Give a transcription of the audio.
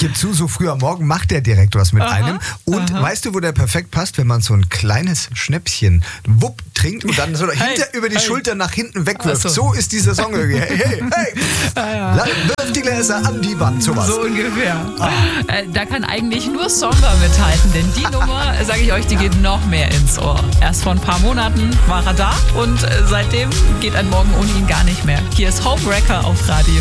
gebe zu, so früh am Morgen macht der direkt was mit einem. Und weißt du, wo der perfekt passt? Wenn man so ein kleines Schnäpschen trinkt und dann so über die Schulter nach hinten wegwirft. So ist dieser Song irgendwie. Hey. Wirf die Gläser an die Wand, sowas. So ungefähr. Da kann eigentlich nur Sommer mithalten, denn die Nummer, sage ich euch, die geht noch mehr ins Ohr. Erst vor ein paar Monaten war er da und seitdem geht ein Morgen ohne ihn gar nicht mehr. Hier ist Homewrecker auf Radio.